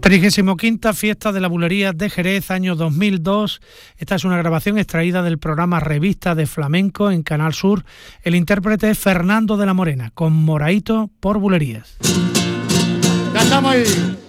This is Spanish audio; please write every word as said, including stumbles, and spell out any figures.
trigésima quinta Fiesta de la Bulería de Jerez, año dos mil dos. Esta es una grabación extraída del programa Revista de Flamenco en Canal Sur. El intérprete es Fernando de la Morena, con Moraíto por Bulerías. Ya estamos ahí.